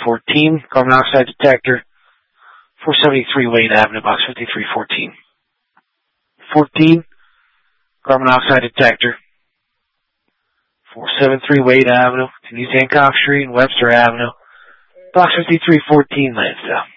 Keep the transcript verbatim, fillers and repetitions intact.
fourteen, carbon monoxide detector, four seventy-three Wade Avenue, box fifty-three fourteen. fourteen, carbon monoxide detector, four seventy-three Wade Avenue, East Hancock Street and Webster Avenue, box fifty-three fourteen, Lansdale.